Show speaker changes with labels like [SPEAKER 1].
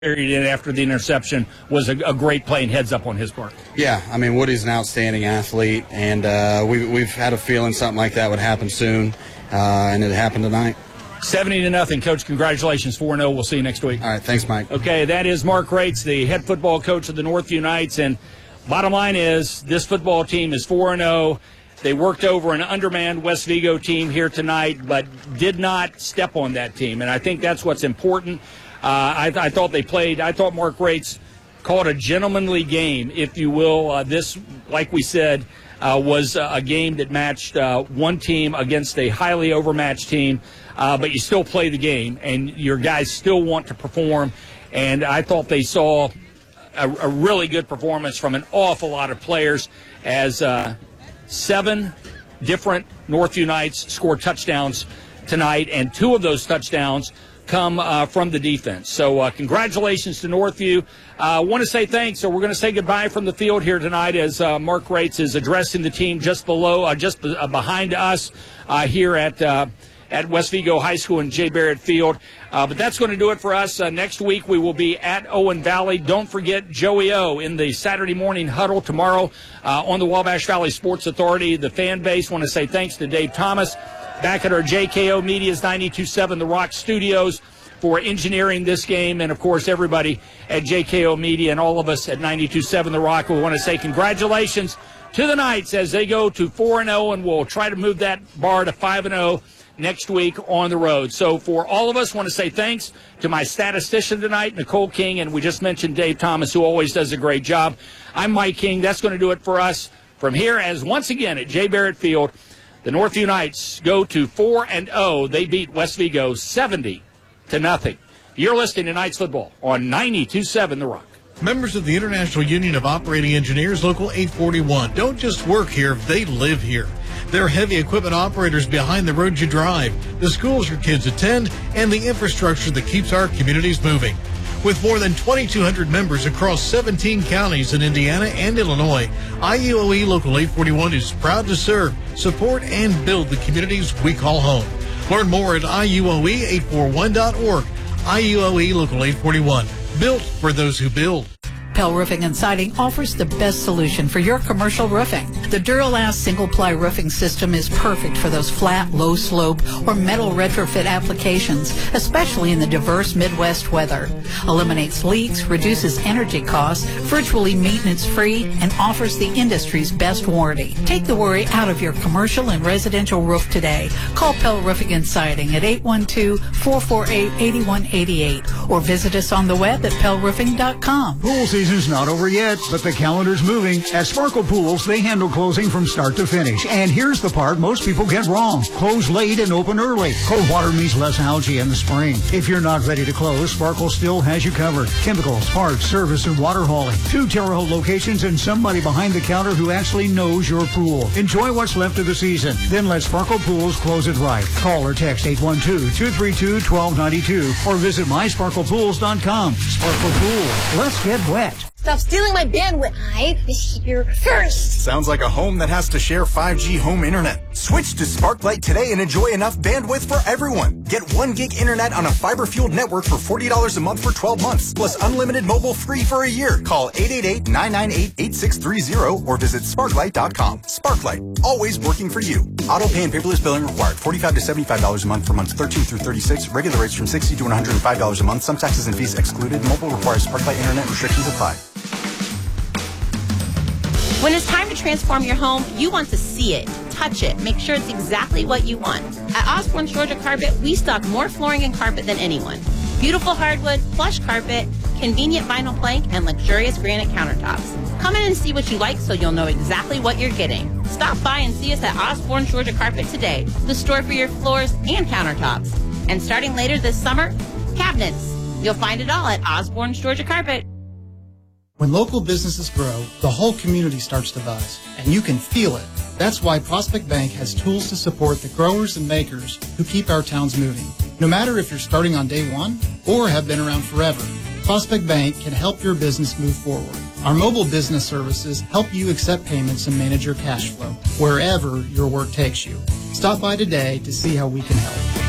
[SPEAKER 1] period after the interception was a great play and heads up on his part.
[SPEAKER 2] Yeah, I mean, Woody's an outstanding athlete, and we've had a feeling something like that would happen soon, and it happened tonight.
[SPEAKER 1] 70-0, Coach. Congratulations, 4-0. We'll see you next week.
[SPEAKER 2] All right, thanks, Mike.
[SPEAKER 1] Okay, that is Mark Rates, the head football coach of the Northview Knights, and bottom line is this football team is 4-0. They worked over an undermanned West Vigo team here tonight, but did not step on that team, and I think that's what's important. I thought Mark Rates called a gentlemanly game, if you will. This, like we said, was a game that matched one team against a highly overmatched team, but you still play the game, and your guys still want to perform. And I thought they saw a really good performance from an awful lot of players as 7 different Northview Knights scored touchdowns tonight, and 2 of those touchdowns come from the defense. So congratulations to Northview. I want to say thanks. So we're going to say goodbye from the field here tonight as Mark Rates is addressing the team just behind us here at West Vigo High School in J. Barrett Field. But that's going to do it for us. Next week we will be at Owen Valley. Don't forget Joey O in the Saturday morning huddle tomorrow on the Wabash Valley Sports Authority. The fan base want to say thanks to Dave Thomas back at our JKO Media's 92.7 The Rock Studios for engineering this game. And, of course, everybody at JKO Media and all of us at 92.7 The Rock. We want to say congratulations to the Knights as they go to 4-0, and we'll try to move that bar to 5-0 next week on the road. So for all of us, I want to say thanks to my statistician tonight, Nicole King, and we just mentioned Dave Thomas, who always does a great job. I'm Mike King. That's going to do it for us from here as, once again, at J. Barrett Field, the Northview Knights go to 4-0. They beat West Vigo 70-0. You're listening to Knights football on 92.7 The Rock.
[SPEAKER 3] Members of the International Union of Operating Engineers, Local 841, don't just work here, they live here. They're heavy equipment operators behind the road you drive, the schools your kids attend, and the infrastructure that keeps our communities moving. With more than 2,200 members across 17 counties in Indiana and Illinois, IUOE Local 841 is proud to serve, support, and build the communities we call home. Learn more at IUOE841.org. IUOE Local 841, built for those who build.
[SPEAKER 4] Pell Roofing and Siding offers the best solution for your commercial roofing. The Duralast single-ply roofing system is perfect for those flat, low-slope, or metal retrofit applications, especially in the diverse Midwest weather. Eliminates leaks, reduces energy costs, virtually maintenance-free, and offers the industry's best warranty. Take the worry out of your commercial and residential roof today. Call Pell Roofing and Siding at 812-448-8188 or visit us on the web at pellroofing.com.
[SPEAKER 5] Pool season's not over yet, but the calendar's moving. At Sparkle Pools, they handle closing from start to finish. And here's the part most people get wrong. Close late and open early. Cold water means less algae in the spring. If you're not ready to close, Sparkle still has you covered. Chemicals, parts, service, and water hauling. 2 Terre Haute locations and somebody behind the counter who actually knows your pool. Enjoy what's left of the season. Then let Sparkle Pools close it right. Call or text 812-232-1292 or visit mysparklepools.com. Sparkle Pool. Let's get wet.
[SPEAKER 6] Stop stealing my bandwidth. I was here first.
[SPEAKER 7] Sounds like a home that has to share 5G home internet. Switch to Sparklight today and enjoy enough bandwidth for everyone. Get 1 gig internet on a fiber-fueled network for $40 a month for 12 months, plus unlimited mobile free for a year. Call 888-998-8630 or visit sparklight.com. Sparklight, always working for you. Auto pay and paperless billing required. $45 to $75 a month for months 13 through 36. Regular rates from $60 to $105 a month. Some taxes and fees excluded. Mobile requires Sparklight internet. Restrictions apply.
[SPEAKER 8] When it's time to transform your home, you want to see it, touch it, make sure it's exactly what you want. At Osborne Georgia Carpet, we stock more flooring and carpet than anyone. Beautiful hardwood, plush carpet, convenient vinyl plank, and luxurious granite countertops. Come in and see what you like so you'll know exactly what you're getting. Stop by and see us at Osborne Georgia Carpet today, the store for your floors and countertops. And starting later this summer, cabinets. You'll find it all at Osborne Georgia Carpet.
[SPEAKER 9] When local businesses grow, the whole community starts to buzz, and you can feel it. That's why Prospect Bank has tools to support the growers and makers who keep our towns moving. No matter if you're starting on day one or have been around forever, Prospect Bank can help your business move forward. Our mobile business services help you accept payments and manage your cash flow wherever your work takes you. Stop by today to see how we can help.